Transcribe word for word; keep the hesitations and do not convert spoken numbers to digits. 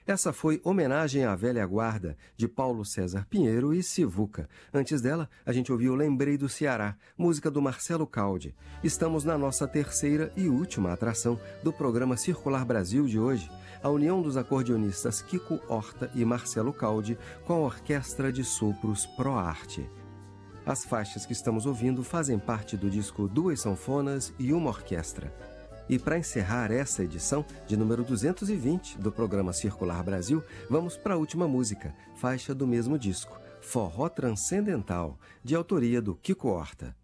Essa foi Homenagem à Velha Guarda, de Paulo César Pinheiro e Sivuca. Antes dela, a gente ouviu Lembrei do Ceará, música do Marcelo Caldi. Estamos na nossa terceira e última atração do programa Circular Brasil de hoje, a união dos acordeonistas Kiko Horta e Marcelo Caldi com a Orquestra de Sopros ProArte. As faixas que estamos ouvindo fazem parte do disco Duas Sanfonas e uma Orquestra. E para encerrar essa edição, de número duzentos e vinte do programa Circular Brasil, vamos para a última música, faixa do mesmo disco, Forró Transcendental, de autoria do Kiko Horta.